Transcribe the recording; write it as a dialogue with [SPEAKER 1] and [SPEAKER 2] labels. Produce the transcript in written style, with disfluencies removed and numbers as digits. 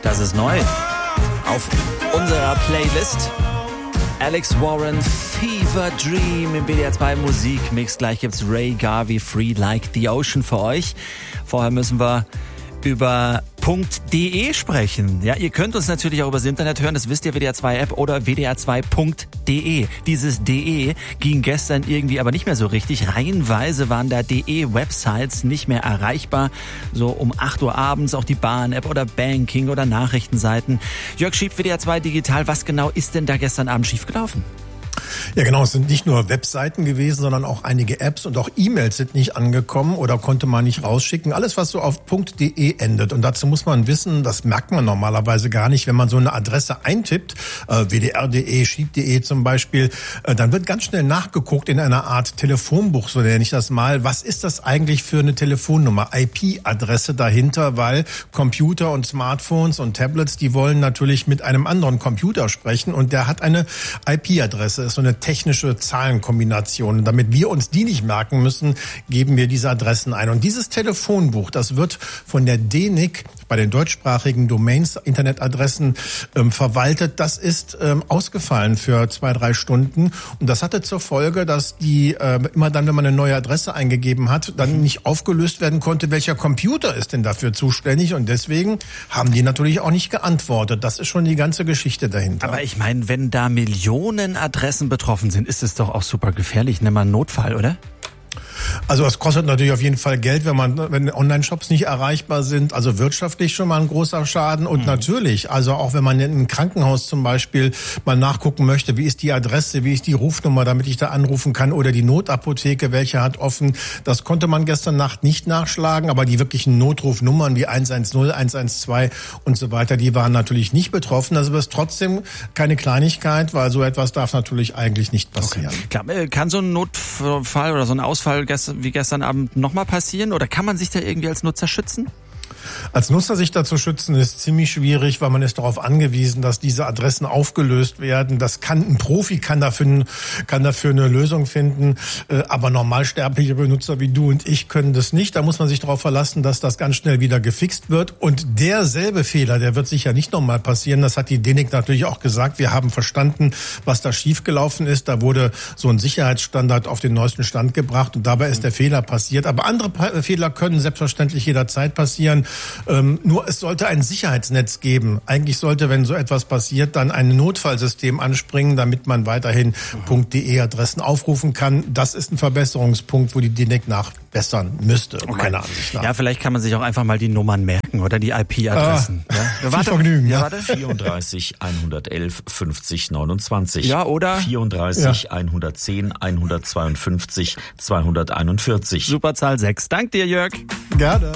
[SPEAKER 1] Das ist neu auf unserer Playlist. Alex Warren, Fever Dream im WDR 2 Musikmix. Gleich gibt's Ray Garvey, Free Like the Ocean für euch. Vorher müssen wir über .de sprechen. Ja, ihr könnt uns natürlich auch übers Internet hören, das wisst ihr, WDR 2 App oder WDR2.de. Dieses DE ging gestern irgendwie aber nicht mehr so richtig. Reihenweise waren da DE-Websites nicht mehr erreichbar. So um 8 Uhr abends auch die Bahn-App oder Banking oder Nachrichtenseiten. Jörg Schieb, WDR 2 Digital, was genau ist denn da gestern Abend schiefgelaufen?
[SPEAKER 2] Ja genau, es sind nicht nur Webseiten gewesen, sondern auch einige Apps und auch E-Mails sind nicht angekommen oder konnte man nicht rausschicken. Alles, was so auf .de endet. Und dazu muss man wissen, das merkt man normalerweise gar nicht, wenn man so eine Adresse eintippt, wdr.de, schieb.de zum Beispiel, dann wird ganz schnell nachgeguckt in einer Art Telefonbuch, so nenne ich das mal. Was ist das eigentlich für eine Telefonnummer, IP-Adresse dahinter? Weil Computer und Smartphones und Tablets, die wollen natürlich mit einem anderen Computer sprechen und der hat eine IP-Adresse. Ist so eine technische Zahlenkombination. Und damit wir uns die nicht merken müssen, geben wir diese Adressen ein. Und dieses Telefonbuch, das wird von der DENIC bei den deutschsprachigen Domains, Internetadressen verwaltet. Das ist ausgefallen für 2-3 Stunden. Und das hatte zur Folge, dass die immer dann, wenn man eine neue Adresse eingegeben hat, dann nicht aufgelöst werden konnte, welcher Computer ist denn dafür zuständig. Und deswegen haben die natürlich auch nicht geantwortet. Das ist schon die ganze Geschichte dahinter.
[SPEAKER 1] Aber ich meine, wenn da Millionen Adressen betroffen sind, ist es doch auch super gefährlich. Nimm mal einen Notfall, oder?
[SPEAKER 2] Also es kostet natürlich auf jeden Fall Geld, wenn Online-Shops nicht erreichbar sind. Also wirtschaftlich schon mal ein großer Schaden. Und natürlich, also auch wenn man in einem Krankenhaus zum Beispiel mal nachgucken möchte, wie ist die Adresse, wie ist die Rufnummer, damit ich da anrufen kann, oder die Notapotheke, welche hat offen. Das konnte man gestern Nacht nicht nachschlagen, aber die wirklichen Notrufnummern wie 110, 112 und so weiter, die waren natürlich nicht betroffen. Also es ist trotzdem keine Kleinigkeit, weil so etwas darf natürlich eigentlich nicht passieren.
[SPEAKER 1] Okay. Klar, kann so ein Notfall oder so ein Ausfall wie gestern Abend nochmal passieren? Oder kann man sich da irgendwie als Nutzer schützen?
[SPEAKER 2] Als Nutzer sich da zu schützen ist ziemlich schwierig, weil man ist darauf angewiesen, dass diese Adressen aufgelöst werden. Ein Profi kann dafür eine Lösung finden, aber normalsterbliche Benutzer wie du und ich können das nicht. Da muss man sich darauf verlassen, dass das ganz schnell wieder gefixt wird. Und derselbe Fehler, der wird sicher nicht nochmal passieren. Das hat die DENIC natürlich auch gesagt. Wir haben verstanden, was da schiefgelaufen ist. Da wurde so ein Sicherheitsstandard auf den neuesten Stand gebracht und dabei ist der Fehler passiert. Aber andere Fehler können selbstverständlich jederzeit passieren. Nur es sollte ein Sicherheitsnetz geben. Eigentlich sollte, wenn so etwas passiert, dann ein Notfallsystem anspringen, damit man weiterhin .de-Adressen aufrufen kann. Das ist ein Verbesserungspunkt, wo die DENIC nachbessern müsste, meiner Ansicht nach.
[SPEAKER 1] Ja, vielleicht kann man sich auch einfach mal die Nummern merken oder die IP-Adressen.
[SPEAKER 2] Viel Vergnügen.
[SPEAKER 1] Ja, warte.
[SPEAKER 3] 34 111 50 29.
[SPEAKER 1] Ja, oder?
[SPEAKER 3] 34 110 152 241.
[SPEAKER 1] Superzahl 6. Dank dir, Jörg.
[SPEAKER 2] Gerne.